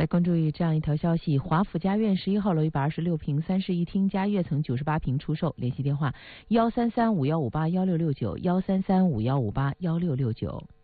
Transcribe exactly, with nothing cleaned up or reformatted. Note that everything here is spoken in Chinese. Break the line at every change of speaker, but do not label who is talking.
关注这样一条消息：华府家苑十一号楼一百二十六平三室一厅加跃层九十八平出售，联系电话：幺三三五幺五八幺六六九，幺三三五幺五八幺六六九。